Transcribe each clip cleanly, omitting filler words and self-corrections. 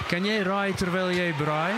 Kan jy raai terwyl jy braai?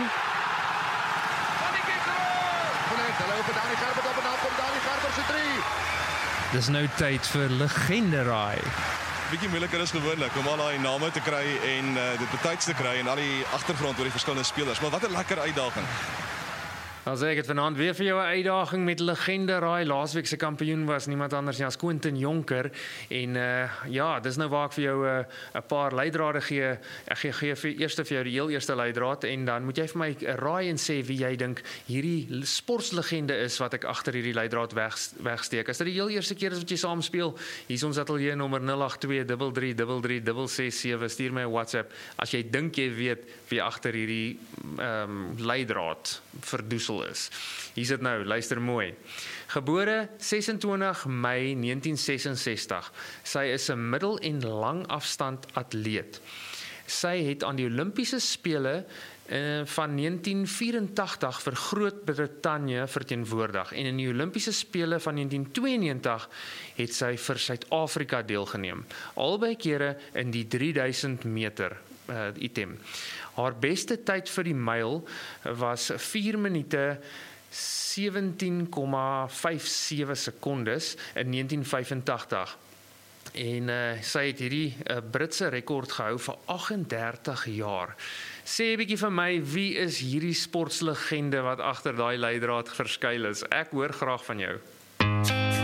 Hulle open Dani Gerber op en dan kom Dani Gerber se 3. Dis nou tyd vir legende raai. Bietjie moeiliker is gewoonlik om al daai name te kry en dit betyds te kry en al die agtergrond oor die verskillende spelers. Maar wat 'n lekker uitdaging. Dan sê ek het vanaand weer vir jou 'n uitdaging met legende raai. Laasweek se kampioen was niemand anders nie as Quentin Jonker en ja, dis nou waar ek vir jou 'n paar leidrade gee. Ek gee eers vir jou die heel eerste leidraad en dan moet jy vir my raai en sê wie jy dink hierdie sportlegende is wat ek agter hierdie leidraad wegsteek. As dit die heel eerste keer is wat jy saam speel, hier is ons ateljee nommer 082333667. Stuur my 'n WhatsApp as jy dink jy weet wie agter hierdie leidraad verdoesel is. Hier sit nou, luister mooi. Gebore 26 Mei 1966. Sy is 'n middel- en langafstand atleet. Sy het aan die Olimpiese spele van 1984 vir Groot-Brittanje verteenwoordig en in die Olimpiese spele van 1992 het sy vir Suid-Afrika deelgeneem. Albei kere in die 3000 meter item. Haar beste tyd vir die myl was 4 minute 17,57 sekondes in 1985. En sy het hierdie Britse rekord gehou vir 38 jaar. Sê 'n bietjie vir my, wie is hierdie sportslegende wat agter daai leidraad verskuil is? Ek hoor graag van jou.